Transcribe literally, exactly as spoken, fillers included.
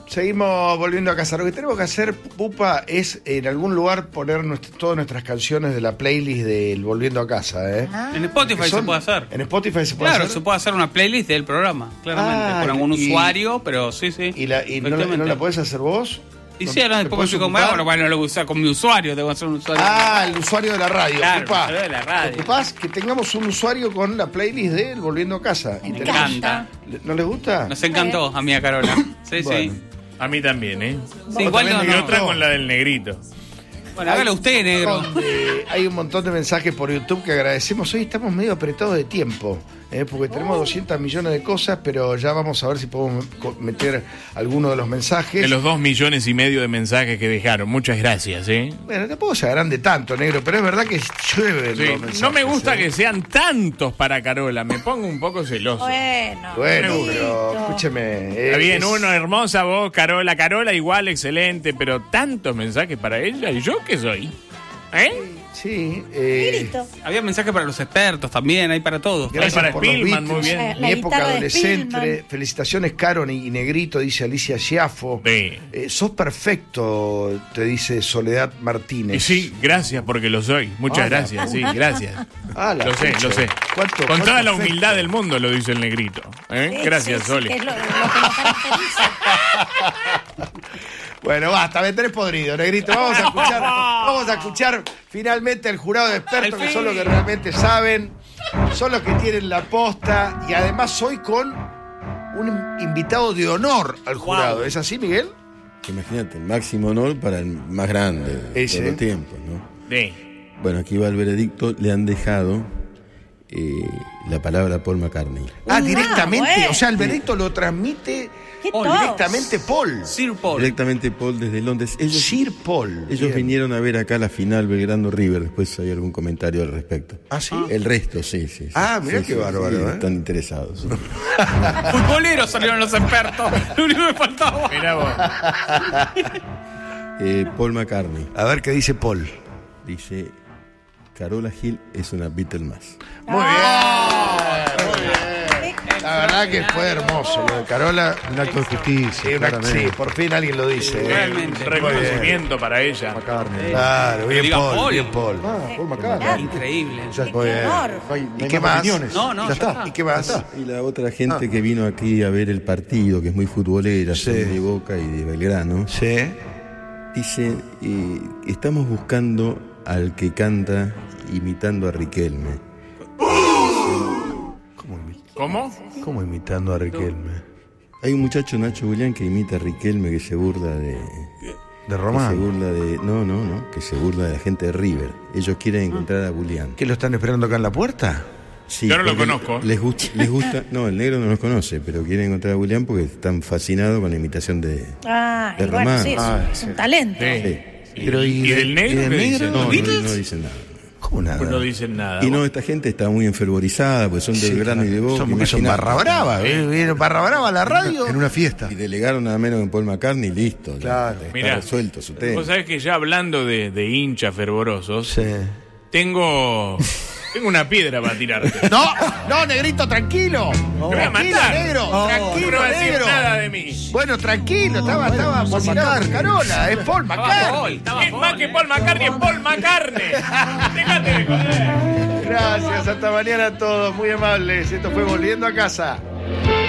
Seguimos volviendo a casa. Lo que tenemos que hacer, Pupa, es en algún lugar poner nuestra, todas nuestras canciones de la playlist del Volviendo a Casa, ¿eh? Ah. En Spotify son, se puede hacer. En Spotify se puede claro, hacer. se puede hacer una playlist del programa, claramente. Ah, con algún y, usuario, pero sí, sí. ¿Y, la, y no, la, no la podés hacer vos? Y sí, ahora después estoy con bueno, bueno, no lo voy a usar con mi usuario, tengo que hacer un usuario. Ah, el usuario de la radio. Claro, Pupa, el usuario de la radio. ¿te ocupás que tengamos un usuario con la playlist de El Volviendo a Casa? Me encanta. ¿No les gusta? Nos encantó a mí, a Carola. Sí, bueno. sí. A mí también, ¿eh? Sí, igual no, y no. otra con la del negrito. Bueno, hágalo usted, negro. Eh, hay un montón de mensajes por YouTube que agradecemos. Hoy estamos medio apretados de tiempo, eh, porque tenemos Oh. doscientos millones de cosas, pero ya vamos a ver si podemos meter alguno de los mensajes. De los dos millones y medio de mensajes que dejaron. Muchas gracias, ¿eh? Bueno, tampoco se agrande tanto, negro, pero es verdad que llueven Sí, los mensajes. no me gusta ¿eh? que sean tantos para Carola. Me pongo un poco celoso. Bueno, Bueno, Me gusta. pero escúcheme. eh, Está bien, es- uno, hermosa voz, Carola. Carola igual, excelente, pero tantos mensajes para ella. ¿Y yo qué soy? ¿Eh? Sí. Eh, Grito. Había mensajes para los expertos también, hay para todos. Gracias para por los Spillman, Beatles, muy bien. La- Mi la época guitarra de adolescente. Spillman. Felicitaciones, Caro y Negrito, dice Alicia Schiaffo. Sí. Eh, sos perfecto, te dice Soledad Martínez. Y sí, gracias porque lo soy. Muchas Ah, la gracias, sí, gracias. Ah, la Lo sé, pucha. lo sé. ¿Cuánto- Con cuánto toda la afecto? humildad del mundo lo dice el negrito. ¿eh? Sí, Gracias, sí, sí, Sole. que es lo, lo que nos caracteriza. Bueno, basta, me tenés podrido, Negrito. Vamos a escuchar, vamos a escuchar finalmente el jurado de expertos, Al que fin. son los que realmente saben, son los que tienen la posta, y además hoy con un invitado de honor al jurado. Wow. ¿Es así, Miguel? Imagínate, el máximo honor para el más grande de Ese. todos los tiempos, ¿no? Sí. Bueno, aquí va el veredicto, le han dejado eh, la palabra a Paul McCartney. Ah, Ah, directamente, bueno. o sea, el veredicto lo transmite ¿Qué Oh, tos? directamente Paul. Sir Paul. Directamente Paul desde Londres. Ellos, Sir Paul. ellos Bien. vinieron a ver acá la final Belgrano River, después hay algún comentario al respecto. ¿Ah, sí? El resto, sí, sí. sí. Ah, mirá Sí, qué sí, bárbaro, sí, ¿eh? Están interesados. sí. Futboleros salieron los expertos. Lo único que me faltaba. Mirá vos. Eh, Paul McCartney A ver qué dice Paul. dice, Carola Gil es una Beatle más. Muy bien, muy bien. La verdad que fue hermoso lo de Carola. Un acto de justicia. Sí, una- claramente. sí, por fin alguien lo dice. ¿eh? Realmente. Un reconocimiento para ella. McCartney. Claro, bien diga Paul, Paul. bien Paul. Ah, Paul McCartney. Increíble. Ya, Qué Muy bien. honor. no hay, no ¿Y hay qué más más? opiniones. No, no, ya ya está. está. ¿Y qué más? Y la otra gente que vino aquí a ver el partido, que es muy futbolera, Sí. son de Boca y de Belgrano, Sí. dice, eh, estamos buscando al que canta imitando a Riquelme. ¿Cómo, imi- ¿Cómo? cómo imitando a Riquelme? Hay un muchacho, Nacho Julián, que imita a Riquelme, que se burla de... De que se Román. burla de... No, no, no, que se burla de la gente de River. Ellos quieren encontrar a Julián. ¿Qué lo están esperando acá en la puerta? Sí, Yo no lo porque conozco. Les gusta, les gusta, no, el negro no los conoce, pero quieren encontrar a Julián porque están fascinados con la imitación de... Ah, De y bueno, Román. sí, es, Ah, es un talento. Sí. Sí. Pero, ¿Y, ¿y de- del negro y del qué negro? dicen? No, ¿Los no, Beatles? no dicen nada. ¿Cómo nada? Pues no dicen nada. Y no, esta gente está muy enfervorizada, pues son de Sí, Belgrano y de Boca. Son, porque son imaginate. barra brava. ¿eh? Viene barra brava a la radio. En una fiesta. Y delegaron nada menos que en Paul McCartney, listo. ya Claro. está Mirá. resuelto su tema. Vos sabés que ya hablando de, de hinchas fervorosos, Sí. tengo tengo una piedra para tirarte. No, no, negrito, tranquilo. Te voy a Tranquilo, matar. negro. Tú Tranquilo, no vas a decir negro. nada de mí. Bueno, tranquilo, estaba, estaba fascinado por Carola. Es Paul Estaba McCartney. Paul, estaba Es Paul, más que eh. Paul McCartney, es Paul McCartney. Déjate de joder. Gracias, hasta mañana a todos, muy amables. Esto fue Volviendo a Casa.